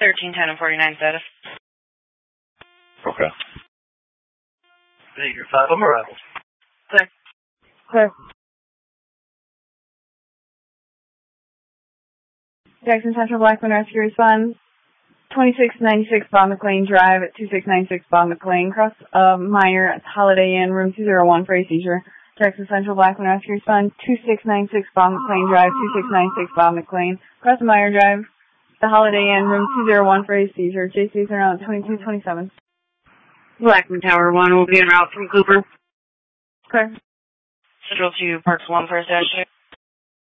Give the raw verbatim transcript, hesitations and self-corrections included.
thirteen ten and forty-nine status. Okay. Figure five on arrival. Clear. Clear. Jackson Central Blackman Rescue responds. twenty-six ninety-six Bob McLean Drive at two six nine six Bob McLean. Cross a minor at Holiday Inn, room two oh one for a seizure. Jackson Central Blackman Rescue responds. two six nine six Bob McLean Drive, two six nine six Bob McLean. Cross a minor Drive, the Holiday Inn, room two oh one for a seizure. J C's around twenty-two twenty-seven. Blackman Tower one will be en route from Cooper. Clear. Central two, Parks one for a status check.